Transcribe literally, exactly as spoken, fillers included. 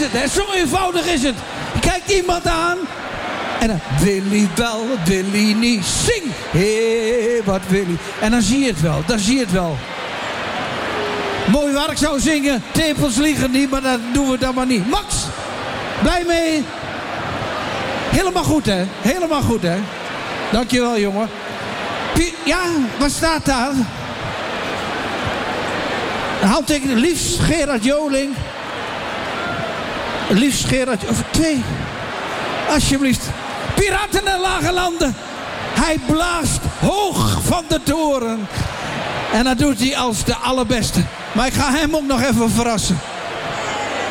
het, hè. Zo eenvoudig is het. Je kijkt iemand aan. En dan wil hij wel, wil hij niet. Zing! Hé, wat wil hij? En dan zie je het wel, dan zie je het wel. Mooi waar ik zou zingen. Tepels liegen niet, maar dat doen we dan maar niet. Max, blij mee? Helemaal goed, hè? Helemaal goed, hè? Dankjewel, jongen. P- ja, wat staat daar? Een handtekening. Liefst Gerard Joling. Liefst Gerard... Of twee. Alsjeblieft. Piraten en lage landen. Hij blaast hoog van de toren. En dat doet hij als de allerbeste. Maar ik ga hem ook nog even verrassen.